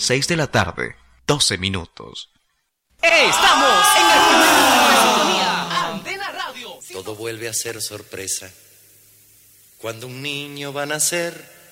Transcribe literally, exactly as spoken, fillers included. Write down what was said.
seis de la tarde, doce minutos. Estamos en el primer lugar de sintonía. Antena Radio. Todo vuelve a ser sorpresa cuando un niño va a nacer.